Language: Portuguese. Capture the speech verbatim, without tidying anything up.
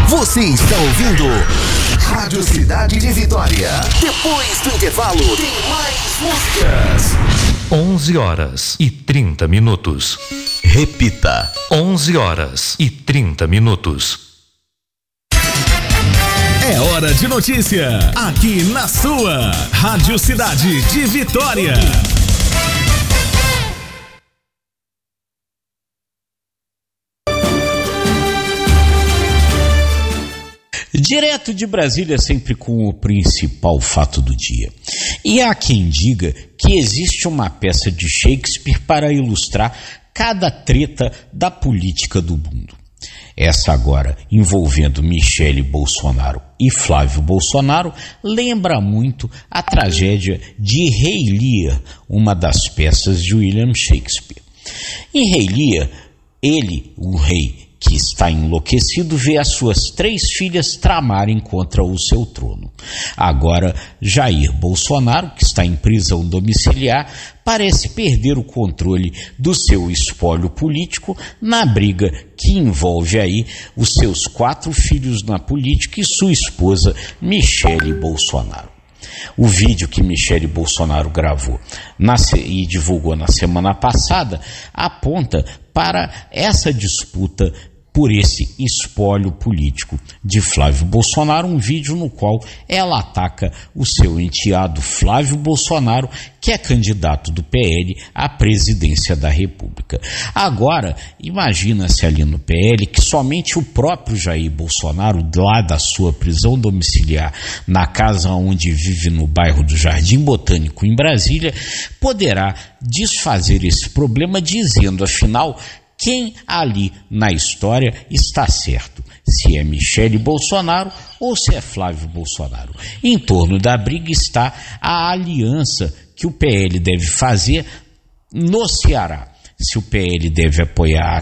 Você está ouvindo Rádio Cidade de Vitória. Depois do intervalo, tem mais músicas. onze horas e trinta minutos. Repita. onze horas e trinta minutos. É hora de notícia, aqui na sua Rádio Cidade de Vitória. Direto de Brasília, sempre com o principal fato do dia. E há quem diga que existe uma peça de Shakespeare para ilustrar cada treta da política do mundo. Essa agora, envolvendo Michele Bolsonaro e Flávio Bolsonaro, lembra muito a tragédia de Rei Lear, uma das peças de William Shakespeare. Em Rei Lear, ele, o rei que está enlouquecido, vê as suas três filhas tramarem contra o seu trono. Agora, Jair Bolsonaro, que está em prisão domiciliar, parece perder o controle do seu espólio político na briga que envolve aí os seus quatro filhos na política e sua esposa Michele Bolsonaro. O vídeo que Michele Bolsonaro gravou na, e divulgou na semana passada aponta para essa disputa por esse espólio político de Flávio Bolsonaro, um vídeo no qual ela ataca o seu enteado Flávio Bolsonaro, que é candidato do P L à presidência da República. Agora, imagina-se ali no P L que somente o próprio Jair Bolsonaro, lá da sua prisão domiciliar, na casa onde vive no bairro do Jardim Botânico, em Brasília, poderá desfazer esse problema dizendo, afinal, quem ali na história está certo, se é Michele Bolsonaro ou se é Flávio Bolsonaro. Em torno da briga está a aliança que o P L deve fazer no Ceará. Se o P L deve apoiar